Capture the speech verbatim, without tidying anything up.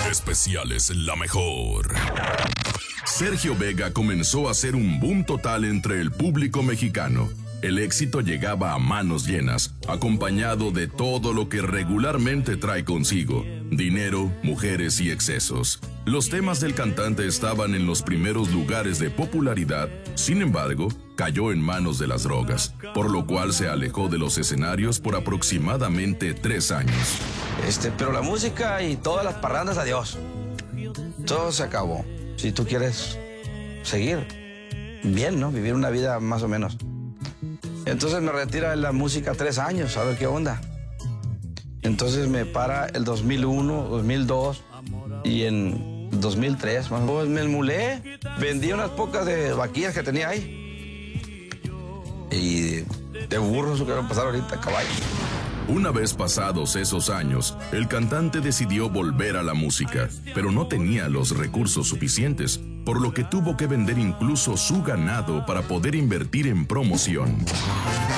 Especiales La Mejor. Sergio Vega comenzó a hacer un boom total entre el público mexicano. El éxito llegaba a manos llenas, acompañado de todo lo que regularmente trae consigo: dinero, mujeres y excesos. Los temas del cantante estaban en los primeros lugares de popularidad. Sin embargo, cayó en manos de las drogas, por lo cual se alejó de los escenarios por aproximadamente tres años. Este, pero la música y todas las parrandas, adiós. Todo se acabó. Si tú quieres seguir bien, ¿no? Vivir una vida más o menos. Entonces me retira de la música tres años, a ver qué onda. Entonces me para el dos mil uno, dos mil dos y en dos mil tres, más o menos, pues me enmulé, vendí unas pocas de vaquillas que tenía ahí. Y de burros que van a pasar ahorita, caballos. Una vez pasados esos años, el cantante decidió volver a la música, pero no tenía los recursos suficientes, por lo que tuvo que vender incluso su ganado para poder invertir en promoción.